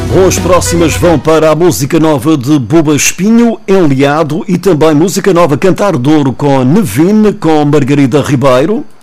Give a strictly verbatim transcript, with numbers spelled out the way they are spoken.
As próximas vão para a música nova de Buba Espinho, Enleado, e também música nova Cantar Douro com Nevine, com Margarida Ribeiro.